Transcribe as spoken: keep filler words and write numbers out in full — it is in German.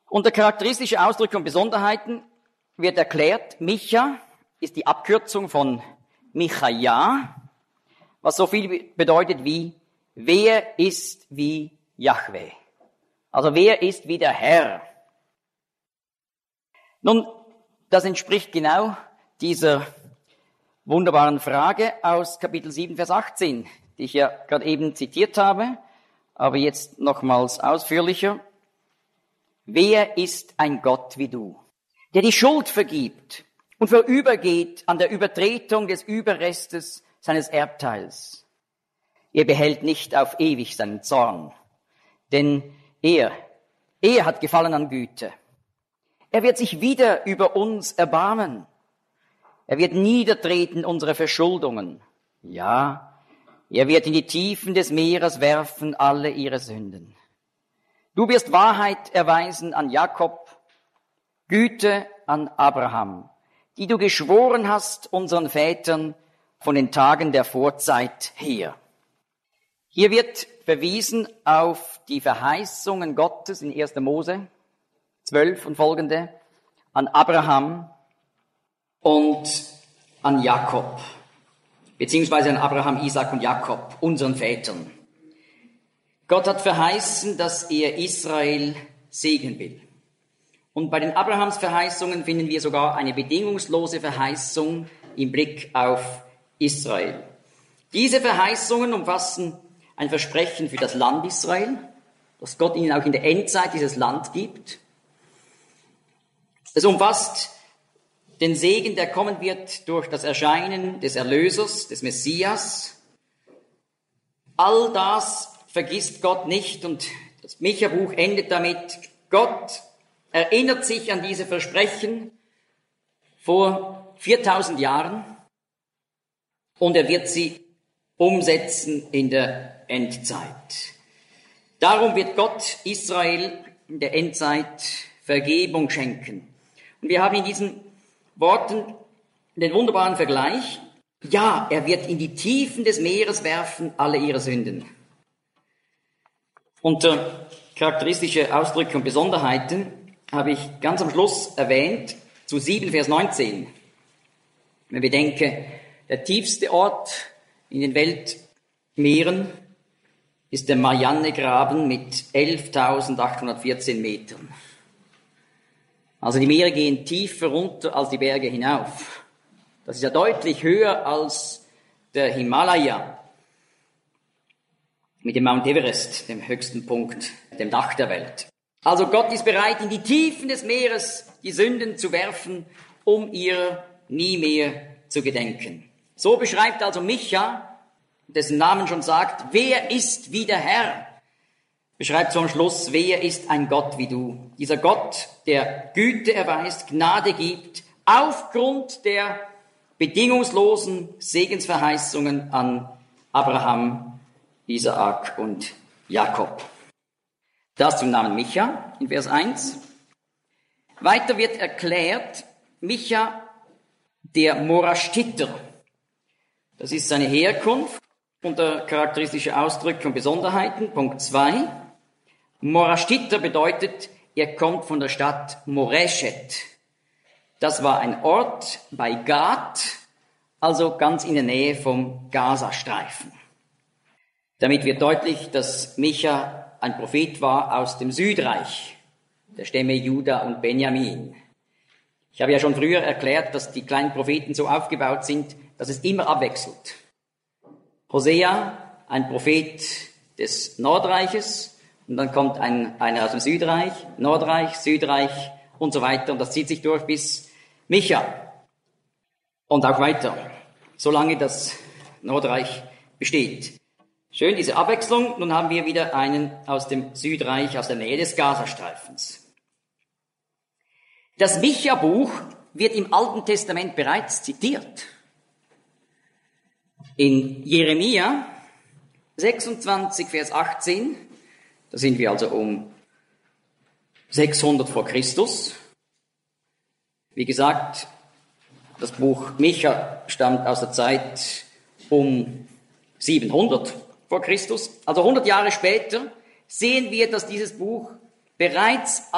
Unter charakteristische Ausdrücke und Besonderheiten wird erklärt, Micha ist die Abkürzung von Michaja, was so viel bedeutet wie, wer ist wie Jahwe? Also wer ist wie der Herr? Nun, das entspricht genau dieser wunderbaren Frage aus Kapitel sieben, Vers achtzehn, die ich ja gerade eben zitiert habe, aber jetzt nochmals ausführlicher. Wer ist ein Gott wie du, der die Schuld vergibt und vorübergeht an der Übertretung des Überrestes seines Erbteils? Er behält nicht auf ewig seinen Zorn, denn er, er hat Gefallen an Güte. Er wird sich wieder über uns erbarmen. Er wird niedertreten unsere Verschuldungen. Ja, er wird in die Tiefen des Meeres werfen alle ihre Sünden. Du wirst Wahrheit erweisen an Jakob, Güte an Abraham, die du geschworen hast unseren Vätern von den Tagen der Vorzeit her. Hier wird verwiesen auf die Verheißungen Gottes in erster Mose zwölf und folgende an Abraham und an Jakob, beziehungsweise an Abraham, Isaac und Jakob, unseren Vätern. Gott hat verheißen, dass er Israel segnen will. Und bei den Abrahams Verheißungen finden wir sogar eine bedingungslose Verheißung im Blick auf Israel. Diese Verheißungen umfassen ein Versprechen für das Land Israel, dass Gott ihnen auch in der Endzeit dieses Land gibt. Es umfasst den Segen, der kommen wird durch das Erscheinen des Erlösers, des Messias. All das vergisst Gott nicht und das Micha-Buch endet damit. Gott erinnert sich an diese Versprechen vor viertausend Jahren und er wird sie umsetzen in der Endzeit. Darum wird Gott Israel in der Endzeit Vergebung schenken. Und wir haben in diesen Worten den wunderbaren Vergleich. Ja, er wird in die Tiefen des Meeres werfen alle ihre Sünden. Unter charakteristische Ausdrücke und Besonderheiten habe ich ganz am Schluss erwähnt, zu sieben, Vers neunzehn. Wenn wir denken, der tiefste Ort in den Weltmeeren ist der Marianne-Graben mit elftausendachthundertvierzehn Metern. Also die Meere gehen tiefer runter als die Berge hinauf. Das ist ja deutlich höher als der Himalaya mit dem Mount Everest, dem höchsten Punkt, dem Dach der Welt. Also Gott ist bereit, in die Tiefen des Meeres die Sünden zu werfen, um ihr nie mehr zu gedenken. So beschreibt also Micha, dessen Namen schon sagt, wer ist wie der Herr? Beschreibt zum Schluss, wer ist ein Gott wie du? Dieser Gott, der Güte erweist, Gnade gibt, aufgrund der bedingungslosen Segensverheißungen an Abraham, Isaak und Jakob. Das zum Namen Micha in Vers eins. Weiter wird erklärt, Micha, der Moraschiter. Das ist seine Herkunft unter charakteristische Ausdrücke und Besonderheiten. Punkt zwei. Moraschiter bedeutet, er kommt von der Stadt Moreshet. Das war ein Ort bei Gad, also ganz in der Nähe vom Gazastreifen. Damit wird deutlich, dass Micha ein Prophet war aus dem Südreich, der Stämme Juda und Benjamin. Ich habe ja schon früher erklärt, dass die kleinen Propheten so aufgebaut sind, dass es immer abwechselt. Hosea, ein Prophet des Nordreiches, und dann kommt ein, einer aus dem Südreich, Nordreich, Südreich und so weiter. Und das zieht sich durch bis Micha und auch weiter, solange das Nordreich besteht. Schön, diese Abwechslung. Nun haben wir wieder einen aus dem Südreich, aus der Nähe des Gazastreifens. Das Micha-Buch wird im Alten Testament bereits zitiert. In Jeremia sechsundzwanzig, Vers achtzehn, da sind wir also um sechshundert vor Christus. Wie gesagt, das Buch Micha stammt aus der Zeit um siebenhundert vor Christus. Also hundert Jahre später sehen wir, dass dieses Buch bereits